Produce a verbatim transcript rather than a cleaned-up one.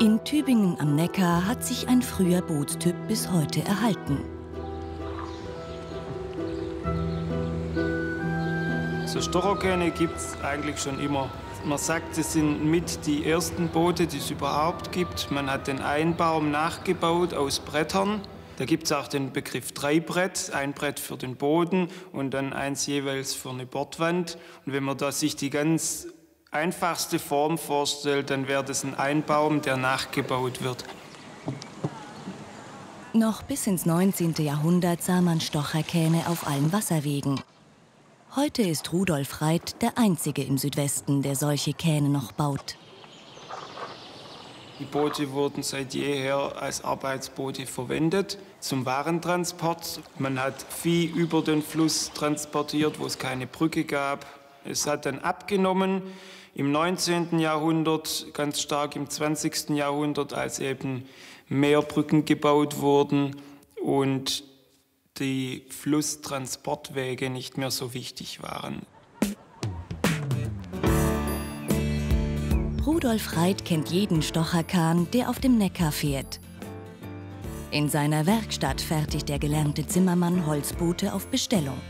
In Tübingen am Neckar hat sich ein früher Bootstyp bis heute erhalten. So Stocherkähne gibt es eigentlich schon immer. Man sagt, es sind mit die ersten Boote, die es überhaupt gibt. Man hat den Einbaum nachgebaut aus Brettern. Da gibt es auch den Begriff Dreibrett, ein Brett für den Boden und dann eins jeweils für eine Bordwand. Und wenn man da sich die ganz einfachste Form vorstellt, dann wäre das ein Einbaum, der nachgebaut wird. Noch bis ins neunzehnte Jahrhundert sah man Stocherkähne auf allen Wasserwegen. Heute ist Rudolf Reith der Einzige im Südwesten, der solche Kähne noch baut. Die Boote wurden seit jeher als Arbeitsboote verwendet zum Warentransport. Man hat Vieh über den Fluss transportiert, wo es keine Brücke gab. Es hat dann abgenommen im neunzehnten Jahrhundert, ganz stark im zwanzigsten Jahrhundert, als eben mehr Brücken gebaut wurden und die Flusstransportwege nicht mehr so wichtig waren. Rudolf Reith kennt jeden Stocherkahn, der auf dem Neckar fährt. In seiner Werkstatt fertigt der gelernte Zimmermann Holzboote auf Bestellung.